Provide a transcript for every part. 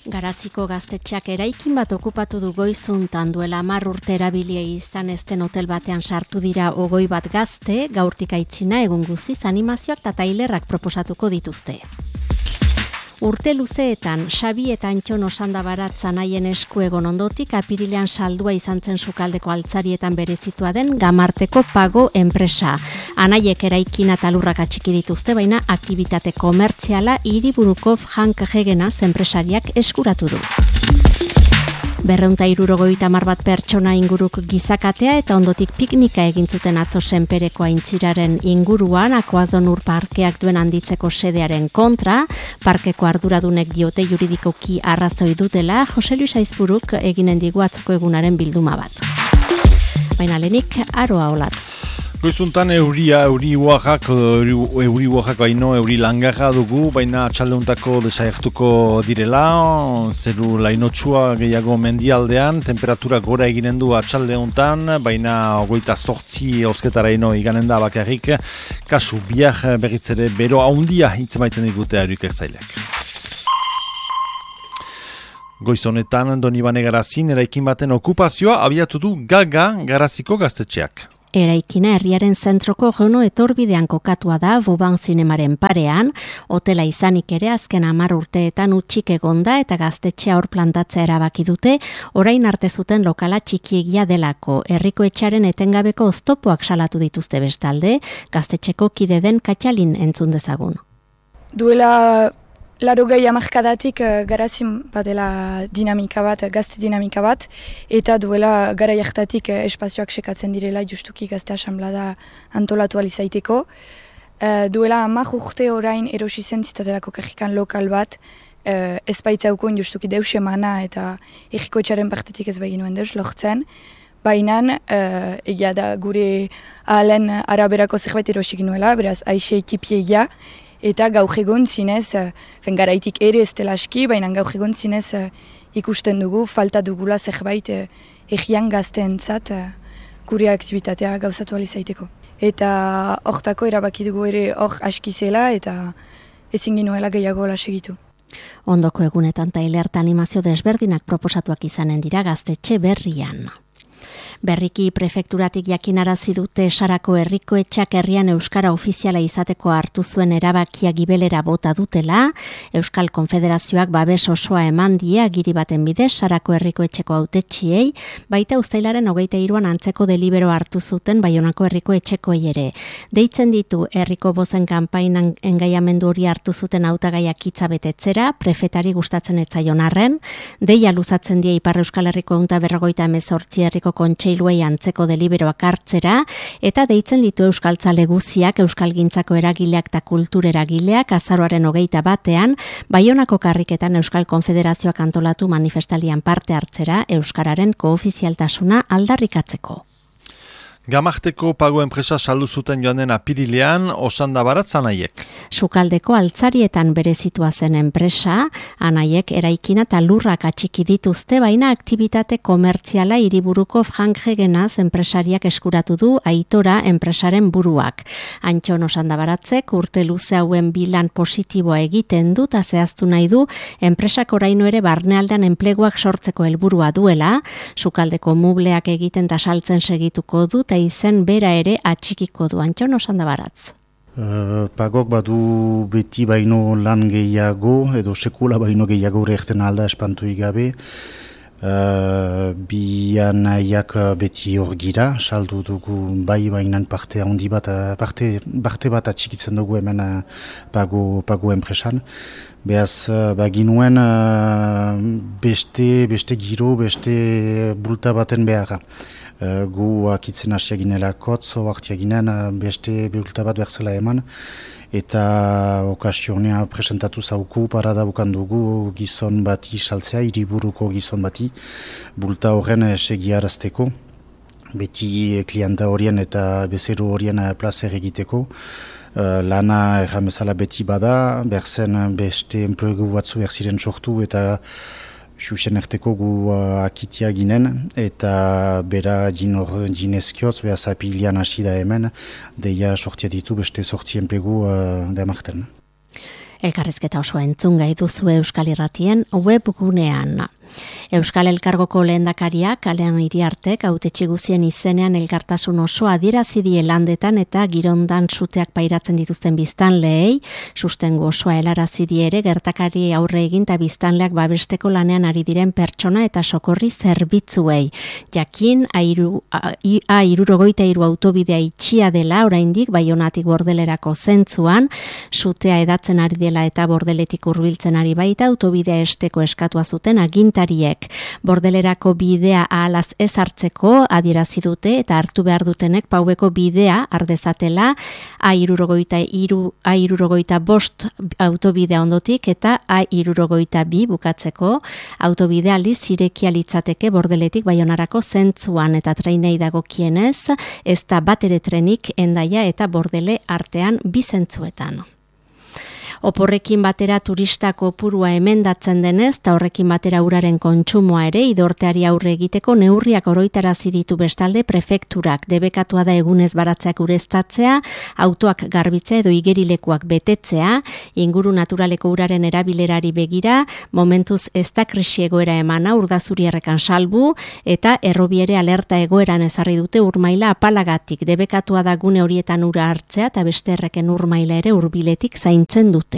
Garaziko gaztetxeak eraikin bat okupatu du goizuntan duela 10 urte erabilia izan ezten hotel batean sartu dira 21 gazte, gaurtik aitzina egun guziz animazioak eta tailerrak proposatuko dituzte. Urte luzeetan, Xabi eta Antxon Osandabaratza nahien esku egon ondotik, apirilean saldua izan zen sukaldeko altzarietan berezitua den Gamarteko Pago enpresa. Anaiek eraikina eta lurrak atxiki dituzte, baina aktibitate komertziala hiriburuko Frank Hegenaz enpresariak eskuratu du. 270 bat pertsona inguruk gizakatea eta ondotik piknika egin zuten atzo Senpereko aintziraren inguruan Akoazon ur parkeak duen handitzeko sedearen kontra, parkeko arduradunek diote juridikoki arrazoi dutela, Jose Luis Aizpuruk eginen digu atzoko egunaren bilduma bat. Baina lehenik aroa olat. Goizuntan euri baino euri langarra dugu, baina atxaldeuntako desagertuko direla, zeru lainotsua gehiago mendialdean, temperatura gora eginen du atxaldeuntan, baina 28 osketaraino iganen da bakarrik, kasu biak berriz ere bero haundia hitzemaiten digute aurikek zailek. Goizonetan Donibane Garazin eraikin baten okupazioa abiatu du Garaziko gaztetxeak. Eraikina herriaren zentroko Jono etorbidean kokatua da Boban zinemaren parean, hotela izanik ere azken 10 urteetan utxik egonda eta gaztetxea hor plantatzea erabaki dute, orain arte zuten lokala txikiegia delako. Herriko etxaren etengabeko oztopoak salatu dituzte bestalde, gaztetxeko kide den Katxalin entzun dezagun. Duela 80 hamarkadatik Garazin badela dinamika bat, gazte dinamika bat, eta duela gara jartatik espazioak sekatzen direla justuki gazte asamblada antolatu alizaiteko. Duela 10 urte orain erosi zen zitatelako kerrikan lokal bat, ez baitzaukun justuki deus emana eta erriko etxaren partetik ez beginuen deus lortzen. Baina egia da gure ahalen araberako zerbait erosik nuela, beraz aixe ekipiegia, eta gaur egon zinez, garaitik ere ez dela aski, baina gaur egon zinez ikusten dugu, falta dugula zerbait egian gazteentzat gure aktibitatea gauzatu alizaiteko. Eta hortako erabaki dugu ere hor aski zela eta ezin ginuela gehiago segitu. Ondoko egunetan tailerta animazio desberdinak proposatuak izanen dira gaztetxe berrian. Berriki prefekturatik jakinarazi dute Sarako herriko etxak herrian euskara ofiziala izateko hartu zuen erabakia gibelera bota dutela, Euskal Konfederazioak babes osoa eman die agiri baten bidez Sarako herriko etxeko hautetsiei, baita uztailaren 23an antzeko delibero hartu zuten Baionako herriko etxekoei ere. Deitzen ditu herriko bozen kanpainan engaiamendu hori hartu zuten hautagaiak hitza betetzera, prefetari gustatzen ez zaion arren, deia luzatzen die Ipar Euskal Herriko 158 herriko kontseiluei antzeko deliberoak hartzera, eta deitzen ditu euskaltzale guziak, euskalgintzako eragileak eta kultur eragileak azaroaren 21ean, Baionako karriketan Euskal Konfederazioak antolatu manifestalian parte hartzera, euskararen koofizialtasuna aldarrikatzeko. Gamarteko Pago enpresa saldu zuten joan den apirilean Osandabaratza anaiek. Sukaldeko altzarietan berezitua zen enpresa, anaiek eraikina eta lurrak atxiki dituzte, baina aktibitate komertziala hiriburuko Frank Hegenaz enpresariak eskuratu du Aitora enpresaren buruak. Antxon Osandabaratzek urte luze hauen bilan positiboa egiten du eta zehaztu nahi du enpresak oraino ere barnealdean enpleguak sortzeko helburua duela, sukaldeko mubleak egiten eta saltzen segituko du eta izen bera ere atxikiko du. Antxon Osandabaratz. Pagok badu beti baino lan gehiago, edo sekula baino gehiago urerten alda espantuik gabe. Bi anaiak beti hor gira, saldu dugu bai bainan parte handi bat, parte bat atxikitzen dugu hemen Pago enpresan. Beaz, baginuen beste giro, beste bulta baten beharra. Gu akitzen hasia ginela kotzo, hartia ginen beste bulta bat berzela eman, eta okasionea presentatu zauku, parada bukan dugu gizon bati saltzea, hiriburuko gizon bati, bulta horren segiarazteko, beti klienta horien eta bezero horien plazer egiteko. Lana erramezala beti bada, berzen beste enplegu batzu berziren sortu eta xuxen erteko gu akitia ginen, eta bera jinezkioz, beha zapilian hasi da hemen, deia sortia ditu beste sortzi enplegu da marten. Elkarrizketa osoa entzun gai duzu Euskal Irratien webgunean. Euskal Elkargoko lehendakariak Alean Iriartek hautetsi guzien izenean elkartasun osoa adierazi die landetan eta girondan suteak pairatzen dituzten biztanleei, sustengu osoa helarazi die ere gertakari aurre egin eta biztanleak babesteko lanean ari diren pertsona eta sokorri zerbitzuei. Jakin A73 autobidea itxia dela oraindik Baionatik Bordelerako zentzuan, sutea edatzen ari dela eta Bordeletik hurbiltzen ari baita autobidea esteko eskatua zuten agintariek. Bordelerako bidea ahalaz ez hartzeko adierazi dute eta hartu behar dutenek paueko bidea ardezatela A75 autobidea ondotik eta A62 bukatzeko autobidea aldiz irekia litzateke Bordeletik Baionarako zentzuan eta treinei dagokienez ez da batere trenik Hendaia eta Bordele artean bi zentzuetan. Oporrekin batera turista kopurua emendatzen denez, eta horrekin batera uraren kontsumoa ere, idorteari aurre egiteko neurriak oroitarazi ditu bestalde prefekturak. Debekatua da egunez baratzeak ureztatzea, autoak garbitzea edo igerilekuak betetzea, inguru naturaleko uraren erabilerari begira, momentuz ez da krisi egoera emana Urdazurierrekan salbu, eta errobiere alerta egoeran ezarri dute urmaila apalagatik. Debekatua da gune horietan ura hartzea, eta beste erreken urmaila ere hurbiletik zaintzen dute.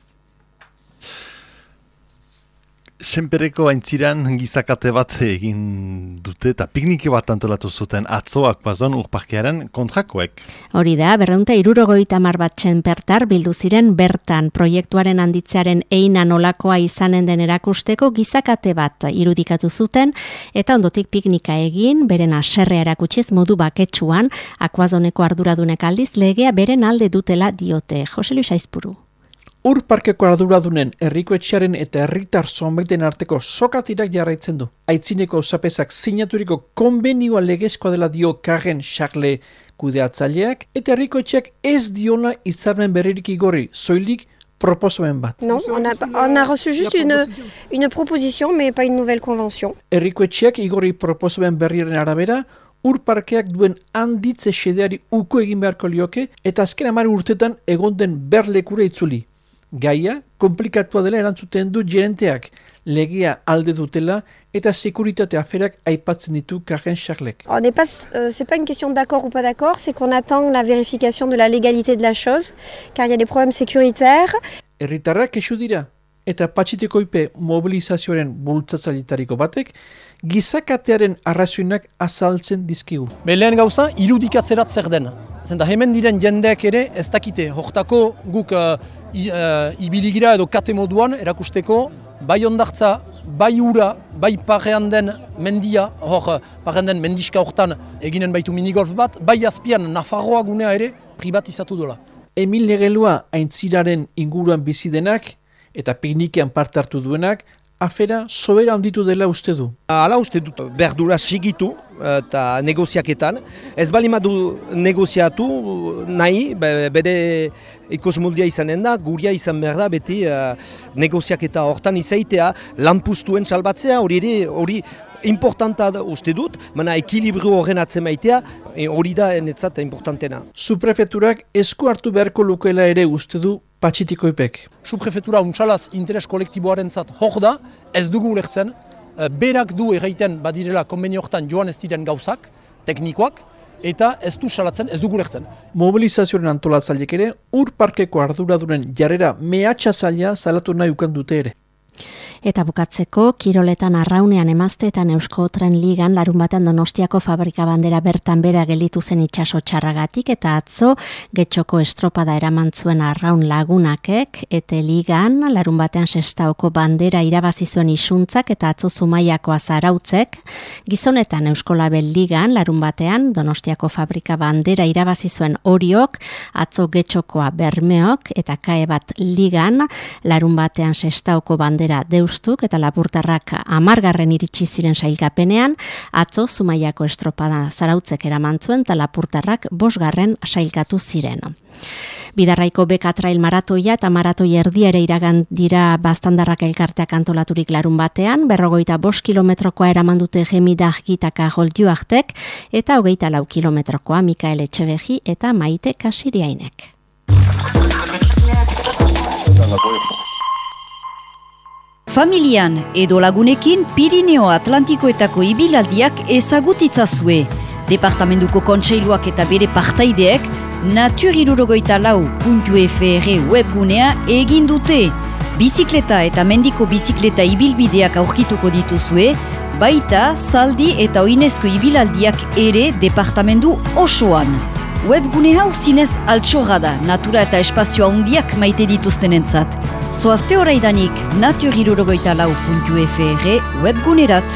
Senpereko aintziran gizakate bat egin dute eta piknike bat antolatu zuten atzoak bazon urparkearen kontrakoek. Hori da, 270 bat senpertar bildu ziren bertan proiektuaren handitzearen eina nolakoa izanen den erakusteko gizakate bat irudikatu zuten eta ondotik piknika egin, beren haserrea erakutsiz modu baketsuan, akuazoneko arduradunek aldiz legea beren alde dutela diote. Jose Luis Aizpuru. Ur parkeko arduradunen herriko etxearen eta herritar zonbaiten arteko sokatirak jarraitzen du. Aitzineko osapezak sinaturiko konbenioa legezkoa dela dio Karen Charle kudeatzaileak eta herriko etxeak ez diola hitzarmen berririk igorri, soilik proposamen bat. Non, on a reçu juste une proposition, mais pas une nouvelle convention. Herriko etxeak igorri proposamen berriaren arabera, ur parkeak duen handitze xedeari uko egin beharko lioke eta azken 10 urtetan egon den berlekura itzuli. Gaia, komplikatua dela erantzuten du gerenteak, legea alde dutela eta sekuritate aferak aipatzen ditu Karen Charlek. C'est pas une question d'accord ou pas d'accord, c'est qu'on attend la vérification de la légalité de la chose, car il y a des problèmes sécuritaires. Herritarrak kexu dira, eta Patxitekoipe mobilizazioaren bultzatzailetariko batek, gizakatearen arrazoinak azaltzen dizkigu. Lehen gauza, irudikatzerat zer den. Zenta hemen diren jendeak ere ez dakite. Hortako guk ibiligira edo kate moduan erakusteko bai ondartza, bai ura, bai parean den mendia, parean den mendiska hortan eginen baitu minigolf bat, bai azpian Nafarroa gunea ere privatizatu dola. Emil Negelua aintziraren inguruan bizidenak eta piknikean parte hartu duenak, afera sobera handitu dela uste du. Hala uste dut berdura sigitu eta negoziaketan. Ez balimadu negoziatu nahi, bere ikusmoldia izanen da, guria izan behar da, beti negoziaketa hortan izaitea, lanpustuen salbatzea, hori importanta uste dut, mana ekilibru horren atzemaitea, hori da netzat importantena. Subprefeturak esku hartu beharko lukeela ere uste du Patxitekoipek. Subprefetura untsalaz interes kolektiboaren zat hor da, ez dugu ulertzen, berak du erraiten badirela konbenio hortan joan ez diren gauzak, teknikoak, eta ez du salatzen, ez dugu ulertzen. Mobilizazioaren antolatzaileek ere, ur parkeko arduradunen jarrera mehatxazailea salatu nahi ukan dute ere. Eta bukatzeko, kiroletan arraunean emazteetan Eusko Tren Ligan larun batean Donostiako fabrika bandera bertan bera gelitu zen itsaso txarragatik eta atzo Getxoko estropada eraman zuen arraun lagunakek eta Ligan larun batean Sestaoko bandera irabazi zuen isuntzak eta atzo Zumaiakoa Zarautzek, gizonetan Eusko Label Ligan larun batean Donostiako fabrika bandera irabazi zuen Oriok, atzo Getxokoa Bermeok eta Kae bat Ligan larun batean Sestaoko bandera Deustuk eta Lapurtarrak 10. iritsi ziren sailkapenean, atzo Zumaiako estropada Zarautzek eraman zuen eta Lapurtarrak 5. sailkatu ziren. Bidarraiko Beka Trail maratoia eta maratoi erdiere iragan dira Baztandarrak elkarteak antolaturik larun batean, 45 kilometrokoa eraman dute Gemidar Gitaka Joljuartek eta 24 kilometrokoa Mikael Etxebegi eta Maite Kasiriainek. Familian edo lagunekin Pirineo Atlantikoetako ibilaldiak ezagutitzazue. Departamentuko kontseiluak eta bere partaideek natur64.fr webgunea egin dute. Bizikleta eta mendiko bizikleta ibilbideak aurkituko dituzue, baita zaldi eta oinezko ibilaldiak ere departamentu osoan. Webgune hau zinez altxorra da, natura eta espazioa handiak maite dituztenentzat. Zoazte horaidanik natur64.fr webgunerat.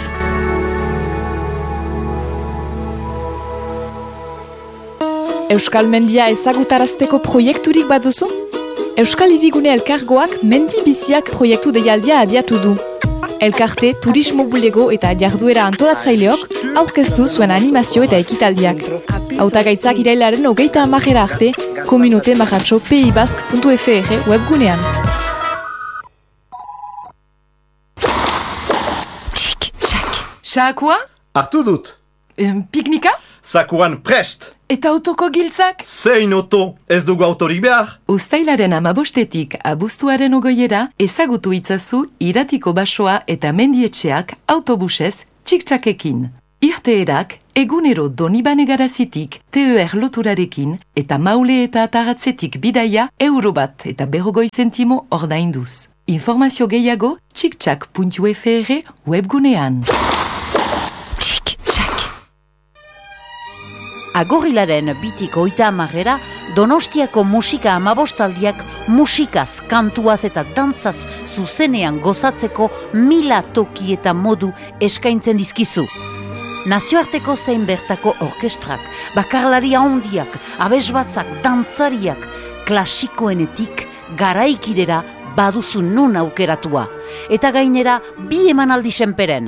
Euskal Mendia ezagutarazteko proiekturik baduzu? Euskal Hirigune Elkargoak Mendi Biziak proiektu deialdia abiatu du. Elkarte, turismo bulego eta jarduera antolatzaileok aurkeztu zuen animazio eta ekitaldiak. Hautagaitzak irailaren 30 arte, Komunote Maratxo peibask.fr webgunean. Saakua? Hartu dut. Piknika? Sakuan prest. Eta autoko giltzak? Zein oto, ez dugu autorik behar. Uztailaren 15 abuztuaren 20 ezagutu itzazu Iratiko basoa eta mendietxeak autobusez txik-txakekin. Irteerak egunero Donibane garazitik TER loturarekin eta Maule eta Ataratzetik bidaia €1 eta 50 zentimo ordainduz. Informazio gehiago txik-txak.fr webgunean. Agorilaren 30 Donostiako musika 15aldiak musikaz, kantuaz eta dantzaz zuzenean gozatzeko 1000 toki eta modu eskaintzen dizkizu. Nazioarteko zein bertako orkestrak, bakarlari handiak, abesbatzak, dantzariak, klasikoenetik garaikidera baduzu nun aukeratua. Eta gainera 2 emanaldi senperen.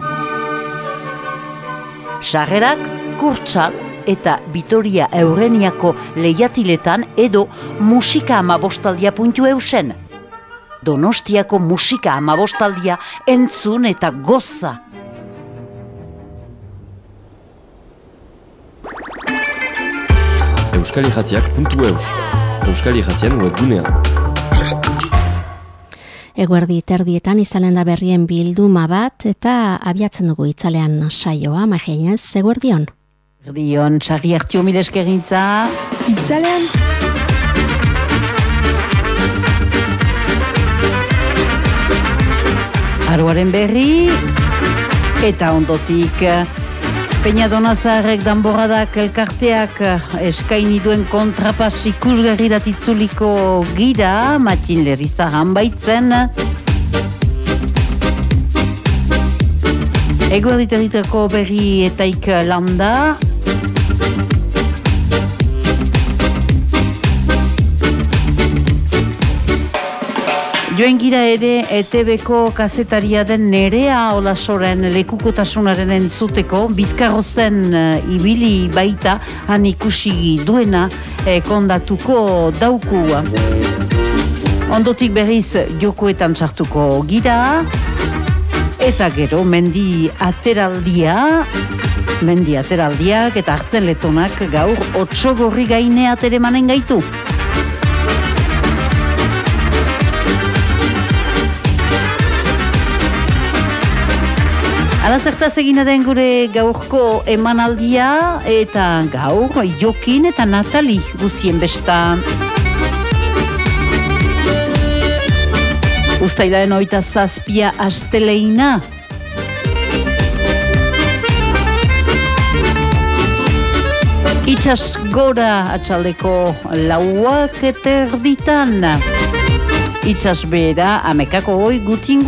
Sarrerak, Kurtsal eta Vitoria Eureniako lehiatiletan edo musika15aldia.eusen. Donostiako musika 15aldia entzun eta goza. Euskalirratiak.eus. Euskalirratian webgunean. Eguerdi terdietan izanen da berrien bilduma bat eta abiatzen dugu itzalean saioa, Mageinez, eguerdion. Dion, txarri hartio mileskerintza. Itzalean. Aroaren berri. Eta ondotik. Peña Zaharrek danboradak elkarteak eskaini duen kontrapas ikusgarri datitzuliko gira, Matin Lerrizahan baitzen. Eguerditeritako berri etaik landa. Joen gira ere ETB-ko kazetaria den Nerea Olasoren lekukotasunaren entzuteko, Bizkarrozen ibili baita han ikusi duena kondatuko dauku. Ondotik berriz jokoetan sartuko gira, eta gero mendi ateraldiak eta hartzen letonak gaur otsogorri gainea teremanen gaitu. Ala zertaz egina den gure gaurko emanaldia eta gaur Jokin eta Natali guztien besta. Uztailaren 27 asteleina. Itxas gora atxaldeko 4:00 Itxas bera 11 gutin